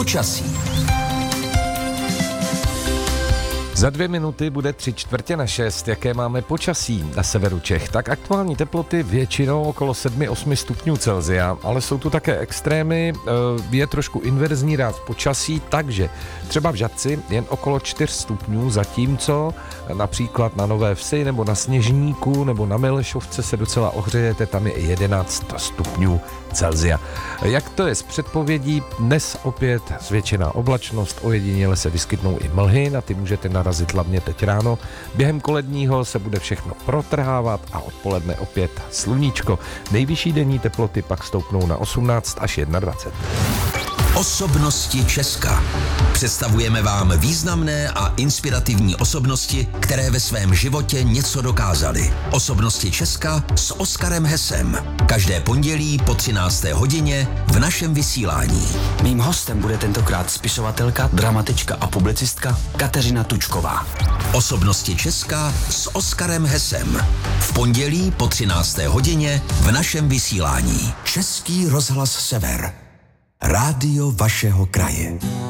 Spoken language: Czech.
Počasí. Za 2 minuty bude 3/4/6, jaké máme počasí na severu Čech. Tak aktuální teploty většinou okolo 7-8 stupňů Celsia, ale jsou tu také extrémy, je trošku inverzní ráz počasí, takže třeba v Žatci jen okolo 4 stupňů, zatímco například na Nové Vsi nebo na Sněžníku nebo na Milešovce se docela ohřejete, tam je i 11 stupňů Celsia. Jak to je s předpovědí? Dnes opět zvětšená oblačnost, ojediněle se vyskytnou i mlhy, na ty můžete narazit hlavně teď ráno. Během koledního se bude všechno protrhávat a odpoledne opět sluníčko. Nejvyšší denní teploty pak stoupnou na 18 až 21. Osobnosti Česka. Představujeme vám významné a inspirativní osobnosti, které ve svém životě něco dokázaly. Osobnosti Česka s Oskarem Hesem. Každé pondělí po 13. hodině v našem vysílání. Mým hostem bude tentokrát spisovatelka, dramatička a publicistka Kateřina Tučková. Osobnosti Česka s Oskarem Hesem. V pondělí po 13. hodině v našem vysílání. Český rozhlas Sever. Rádio vašeho kraje.